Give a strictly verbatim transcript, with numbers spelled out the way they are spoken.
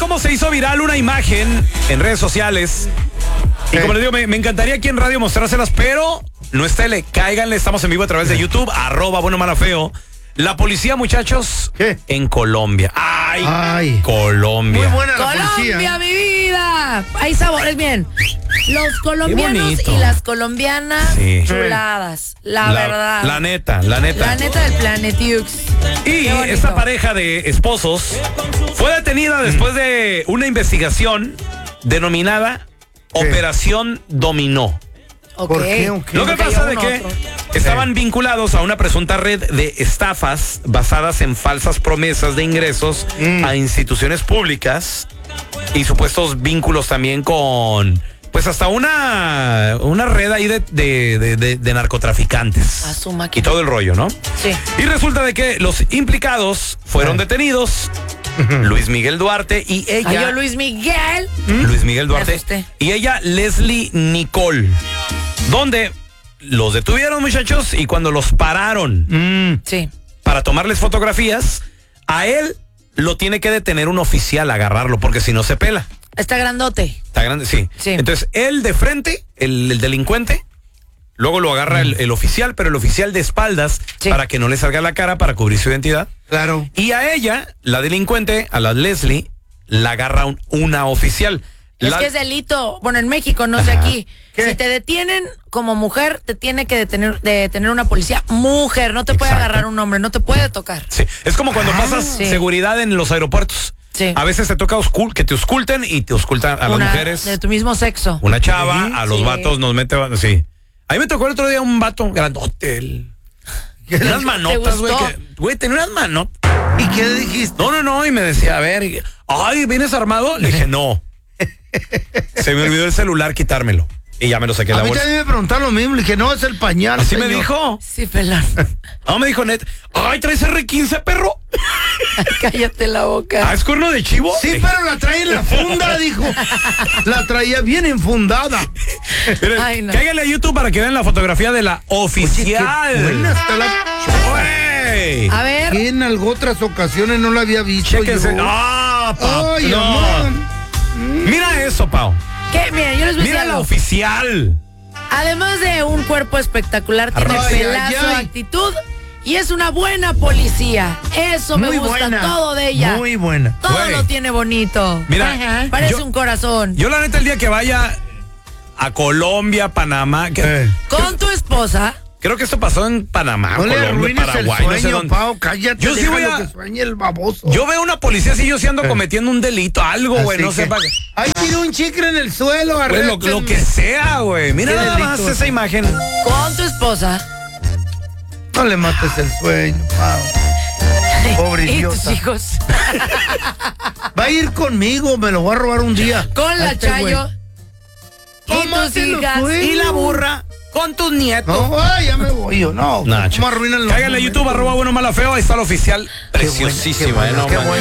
cómo se hizo viral una imagen en redes sociales. Y como les digo, me, me encantaría aquí en radio mostrárselas, pero no está L. Cáiganle, estamos en vivo a través de YouTube, arroba bueno, mala, feo. La policía, muchachos, ¿qué? En Colombia. Ay, Ay. Colombia. Muy buena la Colombia, policía. mi vida. Hay sabores, bien. Los colombianos y las colombianas, sí. chuladas, la, la verdad. La neta, la neta. La neta del Planetiux. Y esta pareja de esposos fue detenida después de una investigación denominada ¿Qué? Operación Dominó. Okay. ¿Por qué? Okay. Lo que Porque pasa hay de uno que otro. estaban vinculados a una presunta red de estafas basadas en falsas promesas de ingresos Mm. a instituciones públicas y supuestos vínculos también con, pues hasta una, una red ahí de, de, de, de, de narcotraficantes. A su Y máquina. todo el rollo, ¿no? Sí. Y resulta de que los implicados fueron Ah. detenidos. Luis Miguel Duarte y ella. Ay, yo, Luis Miguel. Luis Miguel Me Duarte. asusté. Y ella, Leslie Nicole. Donde los detuvieron, muchachos, y cuando los pararon Mm. Sí. para tomarles fotografías, a él lo tiene que detener un oficial, agarrarlo, porque si no se pela. Está grandote. Está grande, sí. Sí. Entonces, él de frente, el, el delincuente, luego lo agarra el, el oficial, pero el oficial de espaldas, Sí. para que no le salga la cara, para cubrir su identidad. Claro. Y a ella, la delincuente, a la Leslie, la agarra un- una oficial. Es La- que es delito. Bueno, en México, no sé Ajá. aquí. ¿Qué? Si te detienen como mujer, te tiene que detener, detener una policía mujer. No te puede Exacto. agarrar un hombre, no te puede tocar. Sí, es como cuando Ah, pasas sí. seguridad en los aeropuertos. Sí. A veces te toca oscul- que te osculten y te oscultan a las Una mujeres. de tu mismo sexo. Una chava, Sí, a los sí. vatos nos mete, sí. A mí me tocó el otro día un vato grandote. el- Unas manotas, güey. gustó? que- Güey, tenía unas manotas. ¿Y qué dijiste? No, no, no. Y me decía, a ver, y- ay, ¿vienes armado? Le dije, no. Se me olvidó el celular quitármelo. Y ya me lo saqué de A la mí bolsa. también me preguntaron lo mismo. Le dije, no, es el pañal. Así me señor. dijo. Sí, pelón. No, me dijo net. Ay, ¿traes erre quince, perro? Cállate la boca. Ah, ¿es cuerno de chivo? Sí, pero la trae en la funda, dijo. La traía bien enfundada. Miren, Ay, no. cáiganle a YouTube para que vean la fotografía de la oficial. Qué buena está la... Güey. A ver. Que en algo otras ocasiones no la había visto Chéquense. yo. Ah, pa- Ay, no. amor. Mira eso, Pau. ¿Qué? Miren, yo les voy a decir Mira la algo. oficial. Además de un cuerpo espectacular, tiene Ay, pelazo, ay, ay. actitud y es una buena policía. Eso me Muy gusta buena. todo de ella. Muy buena. Todo Güey. lo tiene bonito. Mira, Ajá. Parece yo- un corazón. Yo la neta el día que vaya a Colombia, Panamá, que- Eh. Con tu esposa. creo que esto pasó en Panamá, No le Colombia, arruines el Paraguay, no sé sueño, dónde. Pau. Cállate, Yo sí voy déjalo a- que sueñe el baboso. Yo veo una policía así, yo sí ando Eh. cometiendo un delito, algo, güey, Así no sé que- para qué. Ay, tiró un chicle en el suelo, Güey, lo, lo arréstenme. que sea, güey. Mira Qué nada más delito. esa imagen. Con tu esposa. No le mates el sueño, Pau. Pobre y idiota. tus hijos. Va a ir conmigo, me lo voy a robar un día. Con la Este Chayo. güey. Y No, tus mátelo, hijas. güey. Y la burra con tus nietos. No, ay, ya me voy yo. No, Nacho. ¿cómo arruinan los Cáiganle a YouTube, momentos? arroba bueno, mala, feo. Ahí está la oficial. Qué buena, Preciosísima, qué eh, no buena, qué manches. buena.